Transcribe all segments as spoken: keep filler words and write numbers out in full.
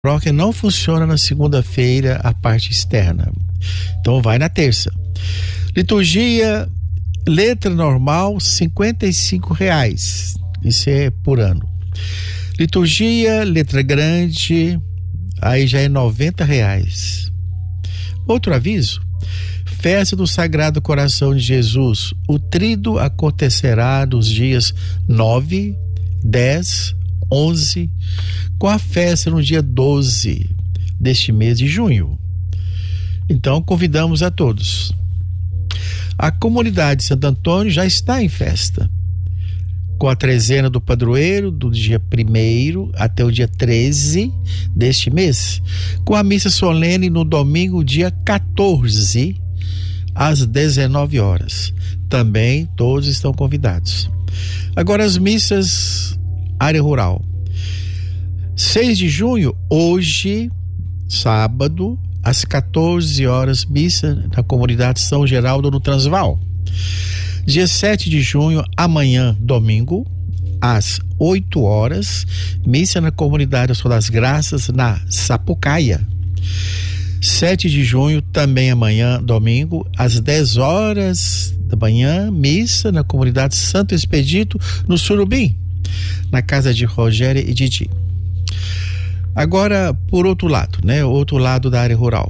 paróquia não funciona na segunda-feira a parte externa. Então vai na terça. Liturgia, letra normal, cinquenta e cinco reais. Isso é por ano. Liturgia, letra grande, aí já é noventa reais. Outro aviso: festa do Sagrado Coração de Jesus. O tríduo acontecerá nos dias nove, dez, onze, com a festa no dia doze deste mês de junho. Então convidamos a todos. A comunidade de Santo Antônio já está em festa, com a trezena do padroeiro do dia primeiro até o dia treze deste mês, com a missa solene no domingo dia quatorze às dezenove horas. Também todos estão convidados. Agora as missas área rural. seis de junho, hoje, sábado, às quatorze horas, missa na comunidade São Geraldo no Transvaal. Dia sete de junho, amanhã, domingo, às oito horas, missa na comunidade Sol das Graças na Sapucaia. sete de junho, também amanhã, domingo, às dez horas da manhã, missa na comunidade Santo Expedito no Surubim, na casa de Rogério e Didi. Agora, por outro lado, né? Outro lado da área rural.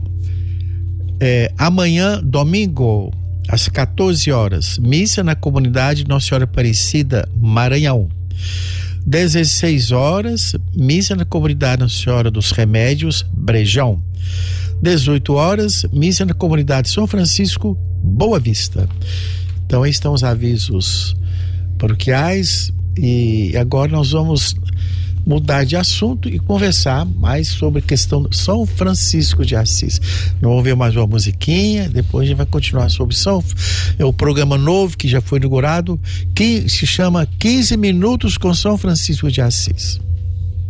É, amanhã, domingo, às quatorze horas, missa na comunidade Nossa Senhora Aparecida, Maranhão. dezesseis horas, missa na comunidade Nossa Senhora dos Remédios, Brejão. dezoito horas, missa na comunidade São Francisco, Boa Vista. Então, aí estão os avisos paroquiais. E agora nós vamos mudar de assunto e conversar mais sobre a questão de São Francisco de Assis. Nós vamos ver mais uma musiquinha, depois a gente vai continuar sobre São... É o programa novo que já foi inaugurado, que se chama quinze minutos com São Francisco de Assis.